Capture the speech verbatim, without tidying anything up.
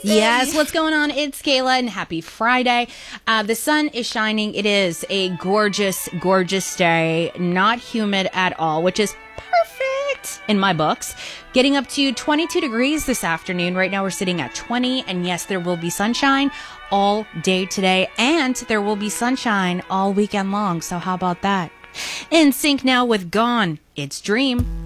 Yes, what's going on? It's Kayla, and happy Friday. Uh, the sun is shining. It is a gorgeous, gorgeous day. Not humid at all, which is perfect in my books. Getting up to twenty-two degrees this afternoon. Right now we're sitting at twenty, and yes, there will be sunshine all day today, and there will be sunshine all weekend long. So how about that? In sync now with Gone, it's Dream.